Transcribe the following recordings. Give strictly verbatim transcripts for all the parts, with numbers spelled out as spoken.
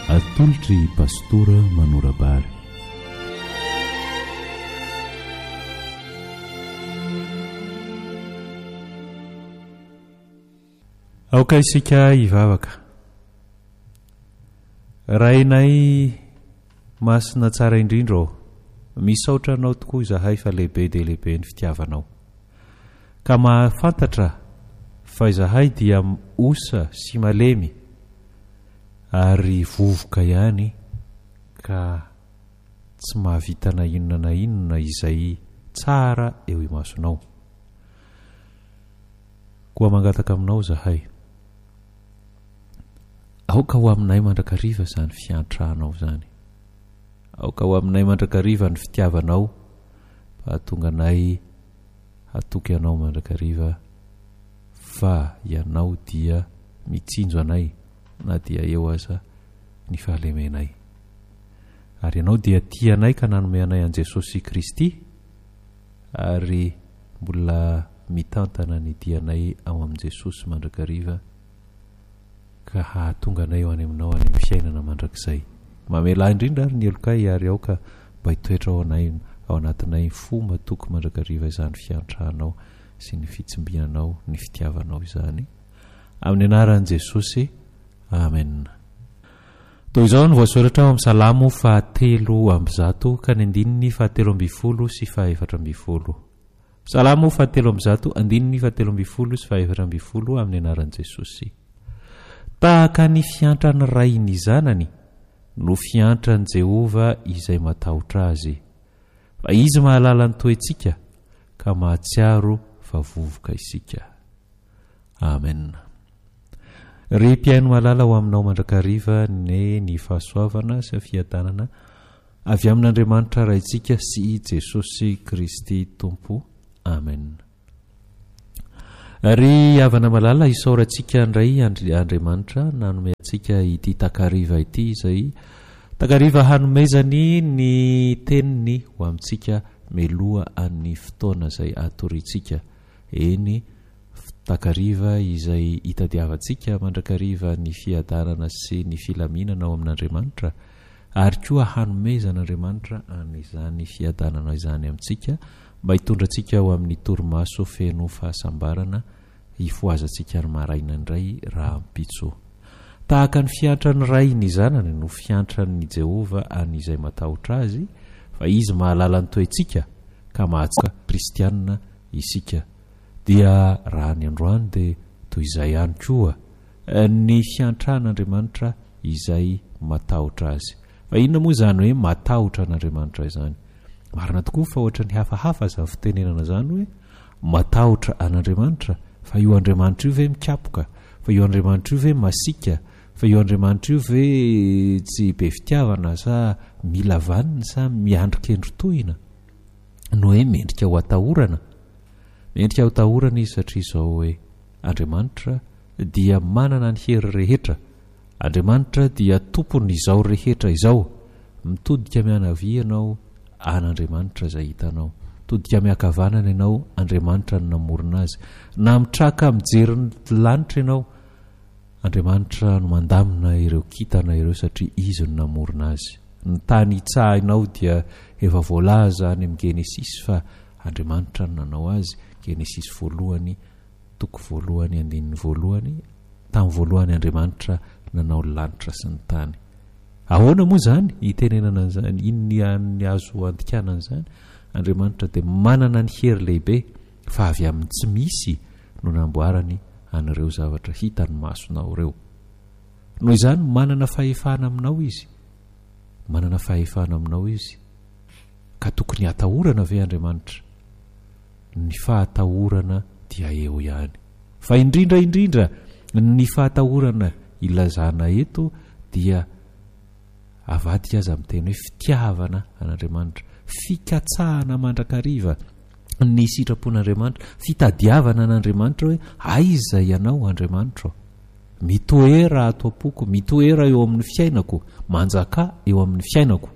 atolotry pastora Manorabary. aoka isika hivavaka rainay masina tsara indrindra ao misaotra anao tokoa izahay fa lehibe dia lehibe ny fitiavanao ka mahafantatra fa izahay dia osa sy malemy ary vovoka ihany ka tsy mahavita na inona na inona izay tsara eo imasonao. Koa mangataka aminao izahay, aoka ho aminay mandrakariva izany fiantrahanao izany, aoka ho aminay mandrakariva ny fitiavanao, fa hatonga anay hatoky anao mandrakariva fa ianao dia mitsinjo anay na dia eo aza ny fahalemenay, ary ianao dia tia anay ka nanome anay an Jesosy Kristy ary mbola mitantana ny dianay ao amin' Jesosy mandrakariva ka hahatonga anay eo any aminao any amin'ny fiainana mandrakizay. Mamela indrindra ary ny elokay ary aoka mba hitoetra ao anay ao anatinay fomba toko mandrakariva izany fiantrahanao sy ny fitsimbianao ny fitiavanao izany amin'ny anaran'i Jesosy, amen. Toy izao ny voasoratra ao amin'ny Salamo fahatelo amby zato ka ny andininy fahatelo amby folo sy fahaefatra amby folo. Salamo fahatelo amby zato andininy fahatelo amby folo sy fahaefatra amby folo amin'ny anaran'i Jesosy. Tahaka ny fiantrany ray ny zanany no fiantrany Jehova izay matahotra azy, fa izy mahalala ny toetsika ka mahatsiaro fa vovoka isika. Amen. Ry mpiaino malala ho aminao mandrakariva ne ny fahasoavana sy fiadanana avy amin'Andriamanitra raintsika sy Jesosy Kristy Tompo. Amen. Ry havana malala isaorantsika ndray Andriamanitra nanome antsika ity takariva ity izay takariva hanomezany ny teniny ho amintsika meloha an'ny fotoana izay atoritsika. Eny takariva izay hitadiavantsika mandrakariva ny fiadanana sy ny filaminana ao amin'Andriamanitra ary koa hanomezan'Andriamanitra an'izany fiadanana izany amintsika mba hitondrantsika ao amin'ny torimaso feno fahasambarana hifoazantsika ny maraina indray raha ampitso. Tahaka ny fiantrany ray ny zanany no fiantrany Jehova an'izay matahotra azy, fa izy mahalala ny toetsika ka mahatsika kristianina isika. Dia raha ny androany dia toy izay ihany koa ny fiantran'Andriamanitra izay matahotra azy. Fa inona moa izany hoe matahotra an'Andriamanitra izany? Marina tokoa fa ohatra ny hafahafa izany fitenenana izany hoe matahotra an'Andriamanitra, fa io Andriamanitra io ve mikapoka, fa io Andriamanitra io ve masika, fa io Andriamanitra io ve tsy be fitiavana sa mila vanina sa miandrikendro tohina no hoe mendrika ho atahorana. Mendrika ho atahorana izy satria izao hoe Andriamanitra dia manana ny hery rehetra, Andriamanitra dia tompony izao rehetra izao. Mitodika mianavy ianao an'Andriamanitra izay hitanao, mitodika miakavanana ianao Andriamanitra no namorona azy, na mitraka mijery ny lanitra ianao Andriamanitra no mandamina ireo kintana ireo satria izy no namorona azy. Ny tany hitsahinao dia efa voalaza any amin'ny Genesis fa Andriamanitra no nanao azy. Genesis voalohany toko voalohany andininy voalohany, tamin'ny voalohany Andriamanitra nanao lanitra sy ny tany. Ahoana moa izany hitenenana an'izany? Inona ny azo andikanana izany? Andriamanitra dia manana ny hery lehibe fa avy amin'ny tsy misy no namboarany an'ireo zavatra hitany masonao ireo. Noho izany manana fahefana aminao izy, manana fahefana aminao izy ka tokony hatahorana ve Andriamanitra? Ny fahatahorana dia eo ihany, fa indrindra indrindra ny fahatahorana ilazana eto dia avadika aza amin'ny teny hoe fitiavana an'Andriamanitra, fikatsahana mandrakariva ny sitrapon'Andriamanitra, fitadiavana an'Andriamanitra hoe aiza ianao Andriamanitra, mitoera ato am-poko, mitoera eo amin'ny fiainako, manjaka eo amin'ny fiainako,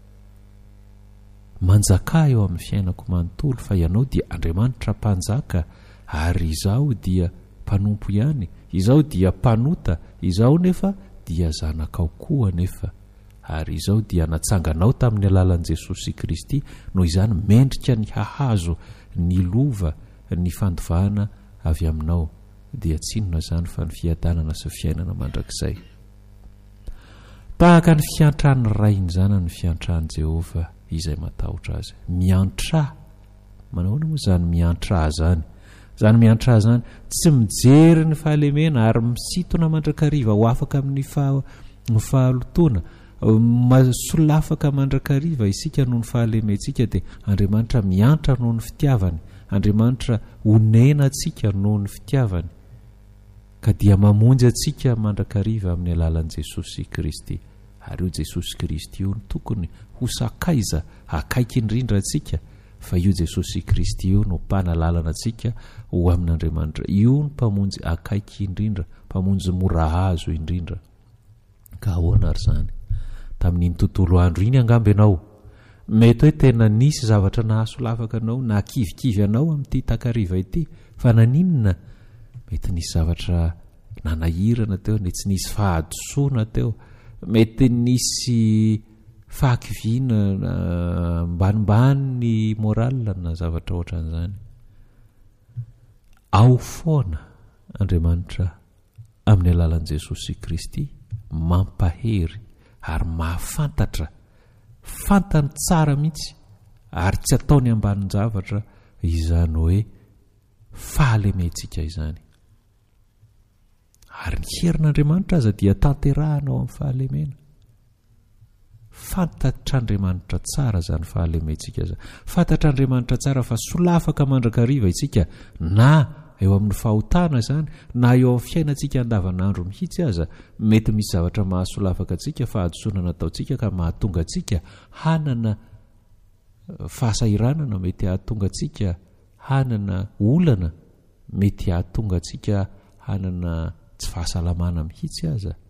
manjaka eo amin'ny fiainako manontolo, fa ianao dia Andriamanitra mpanjaka ary izaho dia mpanompo ihany, izaho dia mpanota, izaho nefa dia zanakao koa nefa ary izao dia natsanganao tamin'ny alalan'i Jesosy Kristy noho izany mendrika ny hahazo ny lova ny fandovahana avy aminao dia tsinona zany fa ny fiadanana sy fiainana mandrakizay tahaka ny fiantrany rainy zany ny fiantrany Jehova izay matahotra azy miantra manahoana moa zany miantra zany zany miantra zany tsy mijery ny fahalemena ary misitona mandrakariva ho afaka amin'ny fahalotona masolafaka mandrakariva isika noho ny fahalementsika dia Andriamanitra miantra noho ny fitiavany Andriamanitra onena atsika noho ny fitiavany ka dia mamonjy atsika mandrakariva amin'ny alalan'i Jesosy Kristy ary io Jesosy Kristy io ny tokony ho sakaiza akaiky indrindra atsika fa io Jesosy Kristy io no mpanalalana atsika ho amin'Andriamanitra io ny mpamonjy akaiky indrindra mpamonjy mora hazo indrindra ka ahoana ary zany tamin'iny tontolo andro iny angamby ianao mety hoe tena nisy zavatra nahasolafaka anao na kivikivy anao amin'ity takariva ity fa naninona mety nisy zavatra nanahirana teo mety tsy nisy fahadosoana teo mety nisy fahakiviana mbanimbany ny moral na zavatra ohatran'izany ao foana Andriamanitra amin'ny alalan'i Jesosy Kristy mampahery ary mahafantatra fantany tsara mihitsy ary tsy ataony ambanin'ny zavatra izany hoe fahalementsika izany ary ny herin'Andriamanitra aza dia tanterahanao amin'ny fahalemena fantatr'Andriamanitra tsara zany fahalementsika aza fantatr'Andriamanitra tsara fa solafaka mandrakariva isika na eo amin'ny fahotana zany na eo amin'ny fiainantsika andavanandro mihitsy aza mety misy zavatra mahasolafaka atsika fa hadosonana ataotsika ka mahatonga atsika hanana fahasahiranana mety hahatonga atsika hanana olana mety hahatonga atsika hanana tsy fahasalamana mihitsy aza